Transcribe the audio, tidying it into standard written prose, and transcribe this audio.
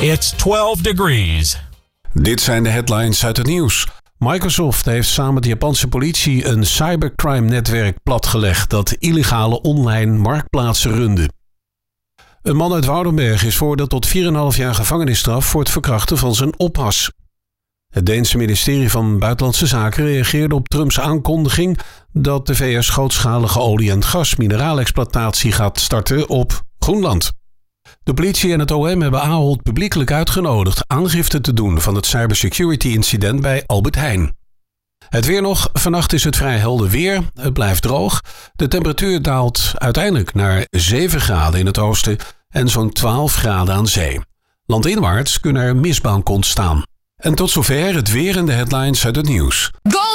It's 12 degrees. Dit zijn de headlines uit het nieuws. Microsoft heeft samen met de Japanse politie een cybercrime-netwerk platgelegd dat illegale online marktplaatsen runde. Een man uit Woudenberg is veroordeeld tot 4,5 jaar gevangenisstraf voor het verkrachten van zijn oppas. Het Deense ministerie van Buitenlandse Zaken reageerde op Trumps aankondiging dat de VS grootschalige olie- en gas-mineraalexploitatie gaat starten op Groenland. De politie en het OM hebben Ahold publiekelijk uitgenodigd aangifte te doen van het cybersecurity-incident bij Albert Heijn. Het weer nog. Vannacht is het vrij helder weer. Het blijft droog. De temperatuur daalt uiteindelijk naar 7 graden in het oosten en zo'n 12 graden aan zee. Landinwaarts kunnen er mistbanken ontstaan. En tot zover het weer en de headlines uit het nieuws.